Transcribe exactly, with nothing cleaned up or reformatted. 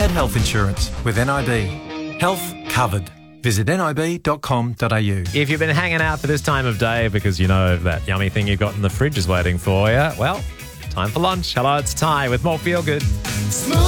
get health insurance with N I B. Health covered. Visit nib dot com dot a u. If you've been hanging out for this time of day because you know that yummy thing you've got in the fridge is waiting for you, well, time for lunch. Hello, it's Ty with more Feel Good. Smooth